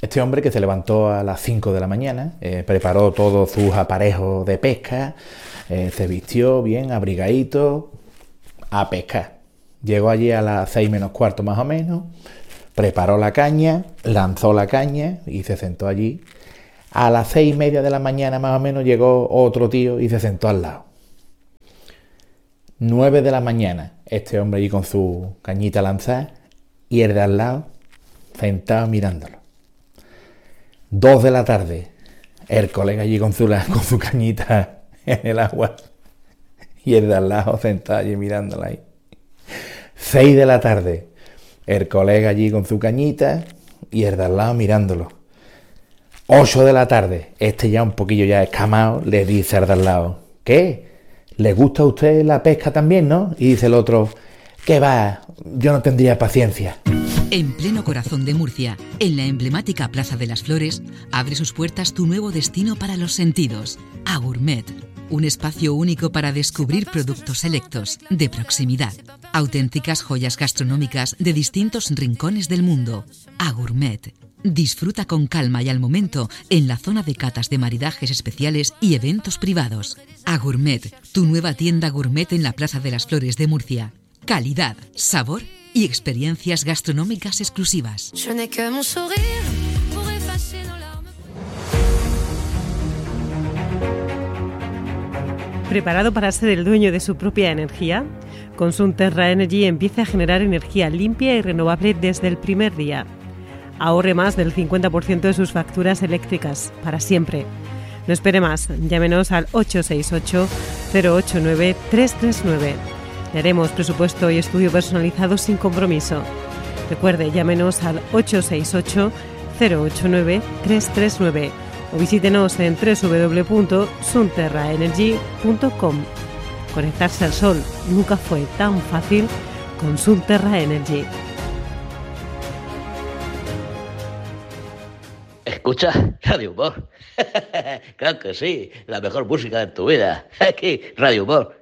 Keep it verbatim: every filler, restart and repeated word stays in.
Este hombre, que se levantó a las cinco de la mañana, eh, preparó todos sus aparejos de pesca, eh, se vistió bien, abrigadito, a pescar. Llegó allí a las seis menos cuarto más o menos, preparó la caña, lanzó la caña y se sentó allí. A las seis y media de la mañana más o menos llegó otro tío y se sentó al lado. Nueve de la mañana, este hombre allí con su cañita lanzada y el de al lado sentado mirándolo. Dos de la tarde, el colega allí con su, con su cañita en el agua y el de al lado sentado allí mirándola ahí. Seis de la tarde, el colega allí con su cañita y el de al lado mirándolo. Ocho de la tarde, este ya un poquillo ya escamado, le dice al de al lado, ¿qué? ¿Le gusta a usted la pesca también, no? Y dice el otro, ¿qué va? Yo no tendría paciencia. En pleno corazón de Murcia, en la emblemática Plaza de las Flores, abre sus puertas tu nuevo destino para los sentidos, Agourmet. Un espacio único para descubrir productos selectos, de proximidad. Auténticas joyas gastronómicas de distintos rincones del mundo. Agourmet. Disfruta con calma y al momento en la zona de catas de maridajes especiales y eventos privados. Agourmet, tu nueva tienda gourmet en la Plaza de las Flores de Murcia. Calidad, sabor y experiencias gastronómicas exclusivas. ¿Preparado para ser el dueño de su propia energía? Consum Terra Energy empieza a generar energía limpia y renovable desde el primer día. Ahorre más del cincuenta por ciento de sus facturas eléctricas, para siempre. No espere más, llámenos al ocho seis ocho, cero ocho nueve, tres tres nueve. Le haremos presupuesto y estudio personalizado sin compromiso. Recuerde, llámenos al ocho seis ocho, cero ocho nueve, tres tres nueve o visítenos en doble u doble u doble u punto sunterraenergy punto com. Conectarse al sol nunca fue tan fácil con Sunterra Energy. Escucha Radio Humor. Claro que sí, la mejor música de tu vida. Aquí, Radio Humor.